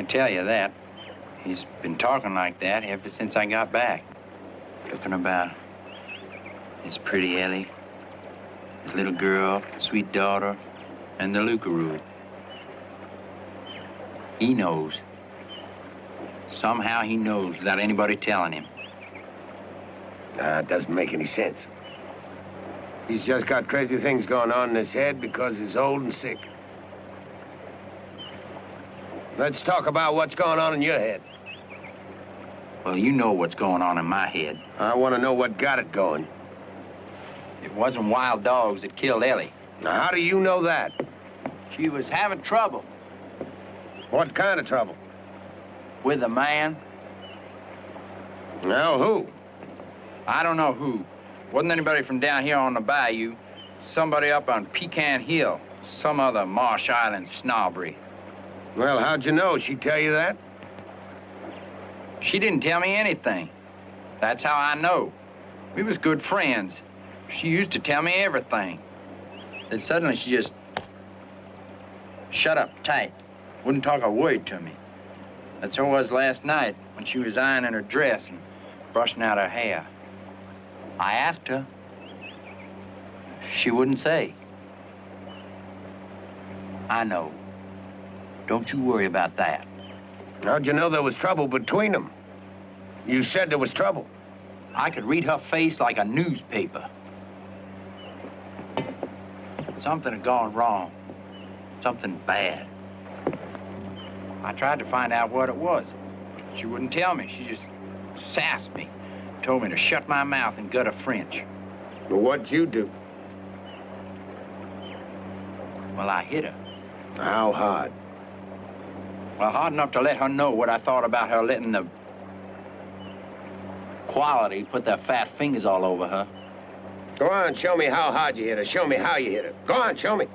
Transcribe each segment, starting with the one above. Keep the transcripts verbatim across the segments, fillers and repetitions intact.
tell you that. He's been talking like that ever since I got back. Talking about his pretty Ellie, his little girl, sweet daughter, and the Lucaroo. He knows. Somehow he knows without anybody telling him. Nah, it doesn't make any sense. He's just got crazy things going on in his head because he's old and sick. Let's talk about what's going on in your head. Well, you know what's going on in my head. I want to know what got it going. It wasn't wild dogs that killed Ellie. Now, how do you know that? She was having trouble. What kind of trouble? With a man. Now, who? I don't know who. Wasn't anybody from down here on the bayou. Somebody up on Pecan Hill. Some other Marsh Island snobbery. Well, how'd you know? She tell you that? She didn't tell me anything. That's how I know. We was good friends. She used to tell me everything. Then suddenly she just shut up tight. Wouldn't talk a word to me. That's how it was last night when she was ironing her dress and brushing out her hair. I asked her. She wouldn't say. I know. Don't you worry about that. How'd you know there was trouble between them? You said there was trouble. I could read her face like a newspaper. Something had gone wrong. Something bad. I tried to find out what it was. She wouldn't tell me. She just sassed me. Told me to shut my mouth and gut a French. Well, what'd you do? Well, I hit her. How hard? Well, hard enough to let her know what I thought about her letting the quality put their fat fingers all over her. Go on, show me how hard you hit her. Show me how you hit her. Go on, show me.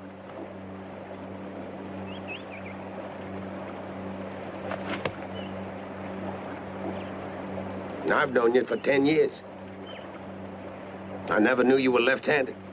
I've known you for ten years. I never knew you were left-handed.